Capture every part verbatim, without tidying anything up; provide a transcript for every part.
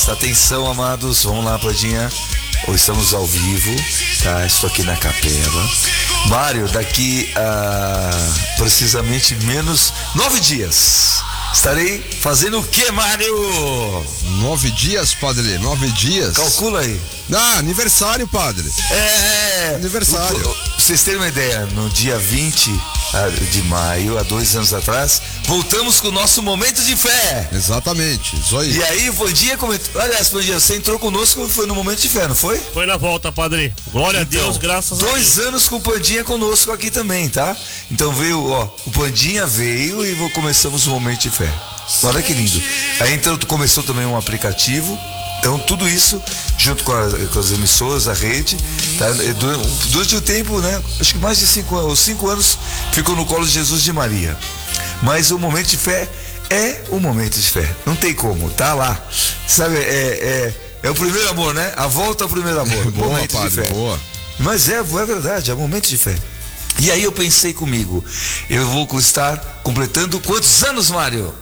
horas. Atenção, amados, vamos lá, Pandinha. Hoje estamos ao vivo, tá? Estou aqui na capela. Mário, daqui a precisamente menos nove dias. Estarei fazendo o que, Mário? Nove dias, padre, nove dias. Calcula aí. Ah, aniversário, padre. É, aniversário. Pra vocês terem uma ideia, no dia vinte de maio, há dois anos atrás, voltamos com o nosso momento de fé. Exatamente, isso aí. E aí, o Pandinha comentou. Aliás, Pandinha, você entrou conosco, foi no momento de fé, não foi? Foi na volta, padre. Glória então, a Deus, graças a Deus. Dois anos com o Pandinha conosco aqui também, tá? Então veio, ó, o Pandinha veio e começamos o momento de fé. Olha que lindo. Aí então começou também um aplicativo. Então tudo isso, junto com, a, com as emissoras, a rede, tá? Durante o tempo, né? Acho que mais de cinco anos, cinco anos ficou no colo de Jesus de Maria. Mas o momento de fé é o momento de fé. Não tem como, tá lá. Sabe, é, é, é o primeiro amor, né? A volta ao primeiro amor. Boa, momento padre, de fé. Boa. Mas é, é verdade, é o momento de fé. E aí eu pensei comigo, eu vou estar completando quantos anos, Mário?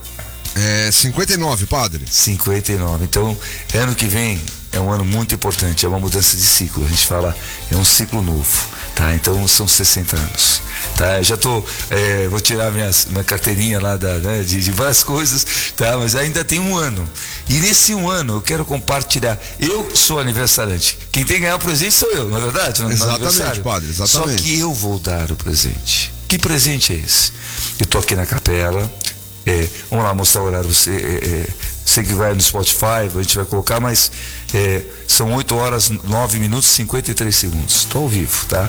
É, cinquenta e nove, padre. cinquenta e nove. Então, ano que vem é um ano muito importante, é uma mudança de ciclo. A gente fala, é um ciclo novo, tá? Então, são sessenta anos, tá? Eu já tô, é, vou tirar minhas, minha carteirinha lá da, né, de, de várias coisas, tá? Mas ainda tem um ano. E nesse um ano, eu quero compartilhar. Eu sou aniversariante. Quem tem que ganhar o presente sou eu, não é verdade? No, exatamente, padre, exatamente. Só que eu vou dar o presente. Que presente é esse? Eu tô aqui na capela. É, vamos lá mostrar o horário. Você, é, é, você que vai no Spotify, a gente vai colocar, mas é, são oito horas, nove minutos e cinquenta e três segundos. Estou ao vivo, tá?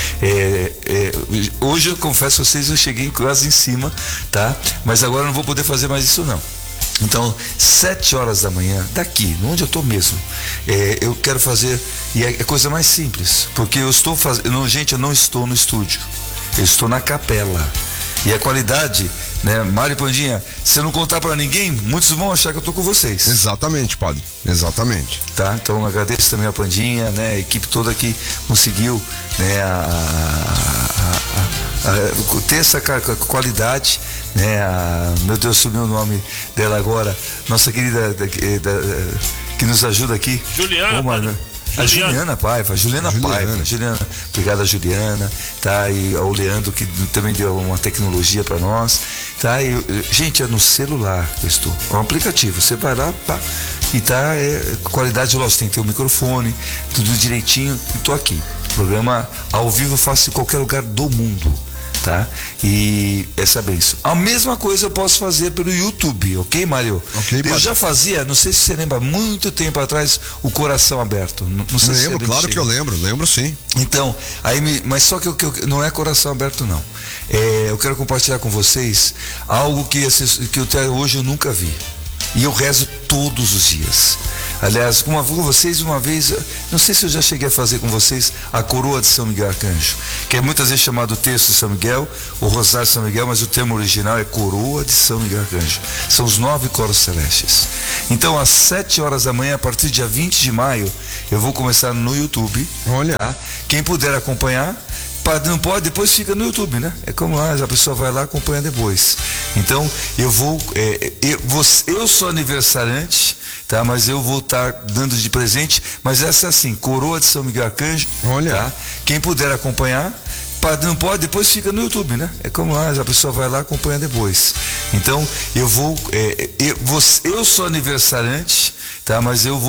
É, é, hoje eu confesso a vocês, eu cheguei quase em cima, tá? Mas agora eu não vou poder fazer mais isso não. Então, sete horas da manhã, daqui, onde eu estou mesmo, é, eu quero fazer, e é a coisa mais simples, porque eu estou fazendo, gente, eu não estou no estúdio, eu estou na capela. E a qualidade, né, Mário e Pandinha, se eu não contar pra ninguém, muitos vão achar que eu tô com vocês. Exatamente, padre, exatamente. Tá, então eu agradeço também a Pandinha, né, a equipe toda que conseguiu, né, a, a, a, a, ter essa qualidade, né, a, meu Deus, sumiu o nome dela agora, nossa querida, da, da, que nos ajuda aqui. Juliana, Ô, Mano, a Juliana. Juliana Paiva, Juliana, Juliana. Paiva, Juliana, obrigado a Juliana, tá, e ao Leandro que também deu uma tecnologia para nós, tá, e, gente, é no celular que eu estou, é um aplicativo, você vai lá, pá, e tá, é, qualidade, lógico, tem que ter o microfone, tudo direitinho, e tô aqui, programa ao vivo eu faço em qualquer lugar do mundo, tá? E essa benção. A mesma coisa eu posso fazer pelo YouTube, ok, Mário? Okay, eu já fazia, não sei se você lembra, muito tempo atrás, o Coração Aberto. Não, não sei lembro, se você claro que eu lembro, lembro sim. Então, aí me, mas só que, eu, que eu, não é Coração Aberto não. É, eu quero compartilhar com vocês algo que, que eu, até hoje eu nunca vi. E eu rezo todos os dias. Aliás, uma, com vocês uma vez, não sei se eu já cheguei a fazer com vocês a coroa de São Miguel Arcanjo, que é muitas vezes chamado o texto de São Miguel, o rosário de São Miguel, mas o termo original é coroa de São Miguel Arcanjo. São os nove coros celestes. Então, às sete horas da manhã, a partir do dia vinte de maio, eu vou começar no YouTube. Olha. Tá? Quem puder acompanhar, não pode, depois fica no YouTube, né? É como ah, a pessoa vai lá e acompanha depois. Então, eu vou, é, eu, vou, eu sou aniversariante, tá? Mas eu vou estar dando de presente, mas essa é assim, coroa de São Miguel Arcanjo. Olha. Tá? Quem puder acompanhar, não pode, depois fica no YouTube, né? É como ah, a pessoa vai lá e acompanha depois. Então, eu vou, é, eu, vou, eu sou aniversariante, tá? Mas eu vou